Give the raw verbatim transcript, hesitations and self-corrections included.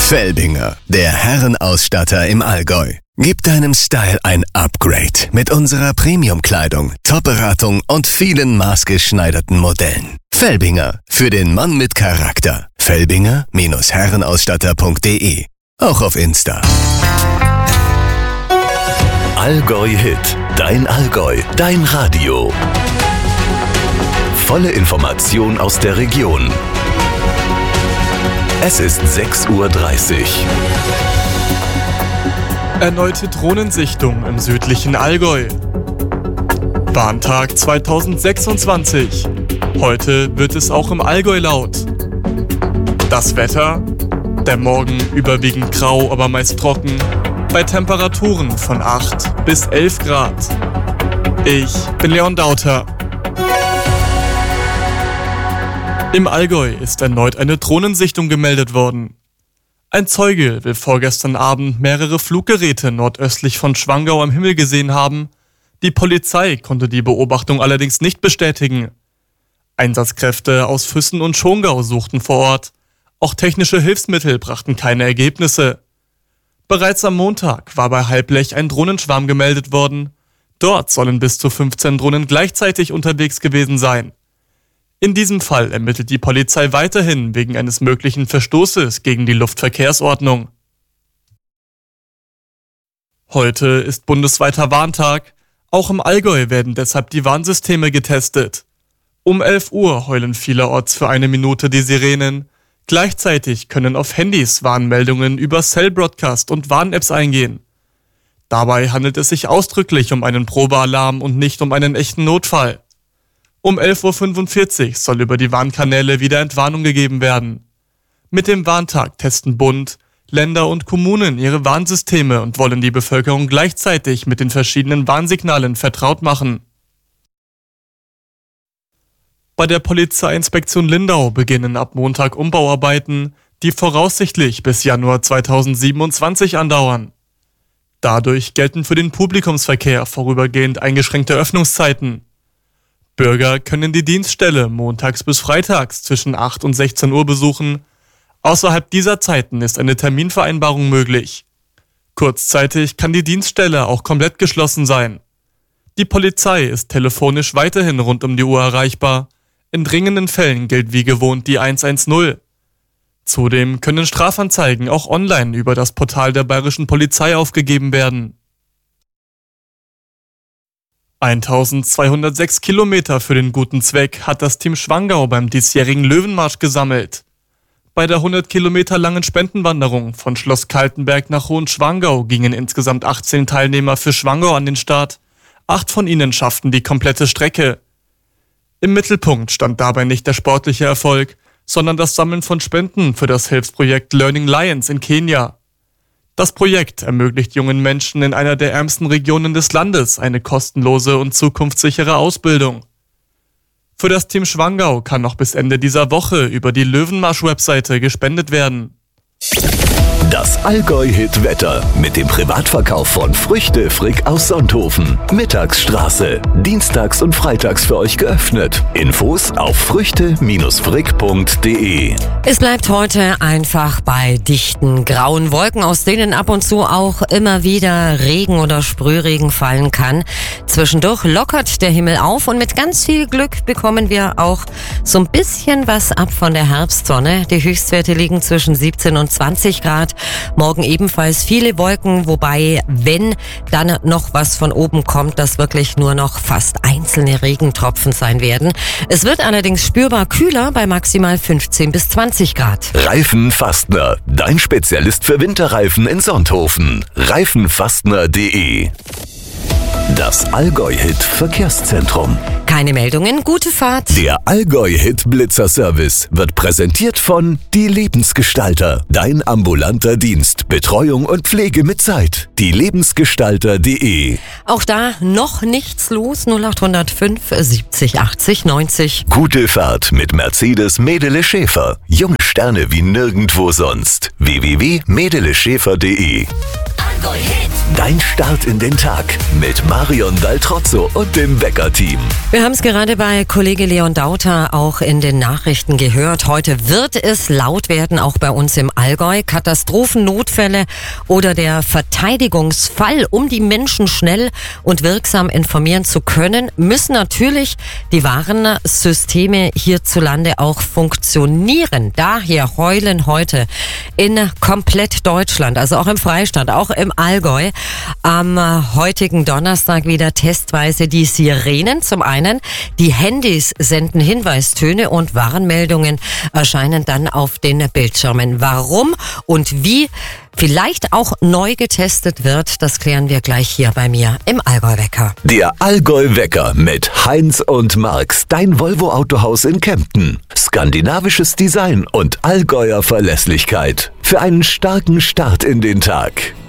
Felbinger, der Herrenausstatter im Allgäu. Gib deinem Style ein Upgrade mit unserer Premium-Kleidung, Top-Beratung und vielen maßgeschneiderten Modellen. Felbinger, für den Mann mit Charakter. Felbinger Herrenausstatter punkt de. Auch auf Insta. Allgäu Hit, dein Allgäu, dein Radio. Volle Information aus der Region. Es ist sechs Uhr dreißig. Erneute Drohnensichtung im südlichen Allgäu. Warntag zweitausendsechsundzwanzig. Heute wird es auch im Allgäu laut. Das Wetter? Der Morgen überwiegend grau, aber meist trocken. Bei Temperaturen von acht bis elf Grad. Ich bin Leon Dauter. Im Allgäu ist erneut eine Drohnensichtung gemeldet worden. Ein Zeuge will vorgestern Abend mehrere Fluggeräte nordöstlich von Schwangau am Himmel gesehen haben. Die Polizei konnte die Beobachtung allerdings nicht bestätigen. Einsatzkräfte aus Füssen und Schongau suchten vor Ort. Auch technische Hilfsmittel brachten keine Ergebnisse. Bereits am Montag war bei Halblech ein Drohnenschwarm gemeldet worden. Dort sollen bis zu fünfzehn Drohnen gleichzeitig unterwegs gewesen sein. In diesem Fall ermittelt die Polizei weiterhin wegen eines möglichen Verstoßes gegen die Luftverkehrsordnung. Heute ist bundesweiter Warntag. Auch im Allgäu werden deshalb die Warnsysteme getestet. Um elf Uhr heulen vielerorts für eine Minute die Sirenen. Gleichzeitig können auf Handys Warnmeldungen über Cell Broadcast und Warn-Apps eingehen. Dabei handelt es sich ausdrücklich um einen Probealarm und nicht um einen echten Notfall. Um elf Uhr fünfundvierzig soll über die Warnkanäle wieder Entwarnung gegeben werden. Mit dem Warntag testen Bund, Länder und Kommunen ihre Warnsysteme und wollen die Bevölkerung gleichzeitig mit den verschiedenen Warnsignalen vertraut machen. Bei der Polizeiinspektion Lindau beginnen ab Montag Umbauarbeiten, die voraussichtlich bis Januar zweitausendsiebenundzwanzig andauern. Dadurch gelten für den Publikumsverkehr vorübergehend eingeschränkte Öffnungszeiten. Bürger können die Dienststelle montags bis freitags zwischen acht und sechzehn Uhr besuchen. Außerhalb dieser Zeiten ist eine Terminvereinbarung möglich. Kurzzeitig kann die Dienststelle auch komplett geschlossen sein. Die Polizei ist telefonisch weiterhin rund um die Uhr erreichbar. In dringenden Fällen gilt wie gewohnt die hundertzehn. Zudem können Strafanzeigen auch online über das Portal der Bayerischen Polizei aufgegeben werden. eintausendzweihundertsechs Kilometer für den guten Zweck hat das Team Schwangau beim diesjährigen Löwenmarsch gesammelt. Bei der hundert Kilometer langen Spendenwanderung von Schloss Kaltenberg nach Hohenschwangau gingen insgesamt achtzehn Teilnehmer für Schwangau an den Start. Acht von ihnen schafften die komplette Strecke. Im Mittelpunkt stand dabei nicht der sportliche Erfolg, sondern das Sammeln von Spenden für das Hilfsprojekt Learning Lions in Kenia. Das Projekt ermöglicht jungen Menschen in einer der ärmsten Regionen des Landes eine kostenlose und zukunftssichere Ausbildung. Für das Team Schwangau kann noch bis Ende dieser Woche über die Löwenmarsch-Webseite gespendet werden. Das Allgäu-Hit-Wetter mit dem Privatverkauf von Früchte Frick aus Sonthofen. Mittagsstraße. Dienstags und freitags für euch geöffnet. Infos auf früchte frick punkt de. Es bleibt heute einfach bei dichten grauen Wolken, aus denen ab und zu auch immer wieder Regen oder Sprühregen fallen kann. Zwischendurch lockert der Himmel auf und mit ganz viel Glück bekommen wir auch so ein bisschen was ab von der Herbstsonne. Die Höchstwerte liegen zwischen siebzehn und zwanzig Grad. Morgen ebenfalls viele Wolken, wobei, wenn dann noch was von oben kommt, das wirklich nur noch fast einzelne Regentropfen sein werden. Es wird allerdings spürbar kühler bei maximal fünfzehn bis zwanzig Grad. Reifenfastner, dein Spezialist für Winterreifen in Sonthofen. reifenfastner punkt de. Das Allgäu-Hit Verkehrszentrum. Keine Meldungen, gute Fahrt. Der Allgäu-Hit Blitzer Service wird präsentiert von Die Lebensgestalter. Dein ambulanter Dienst, Betreuung und Pflege mit Zeit. die lebensgestalter punkt de. Auch da noch nichts los. null acht null fünf siebzig achtzig neunzig. Gute Fahrt mit Mercedes Medele Schäfer. Junge Sterne wie nirgendwo sonst. w w w punkt medele schäfer punkt de. Allgäu Hit. Dein Start in den Tag mit Marion Daltrozzo und dem Wecker-Team. Wir haben es gerade bei Kollege Leon Dauter auch in den Nachrichten gehört. Heute wird es laut werden, auch bei uns im Allgäu. Katastrophen, Notfälle oder der Verteidigungsfall, um die Menschen schnell und wirksam informieren zu können, müssen natürlich die Warnsysteme hierzulande auch funktionieren. Daher heulen heute in komplett Deutschland, also auch im Freistaat, auch im Allgäu, am heutigen Donnerstag wieder testweise die Sirenen. Zum einen, die Handys senden Hinweistöne und Warnmeldungen erscheinen dann auf den Bildschirmen. Warum und wie vielleicht auch neu getestet wird, das klären wir gleich hier bei mir im Allgäu-Wecker. Der Allgäu-Wecker mit Heinz und Marx, dein Volvo-Autohaus in Kempten. Skandinavisches Design und Allgäuer Verlässlichkeit. Für einen starken Start in den Tag.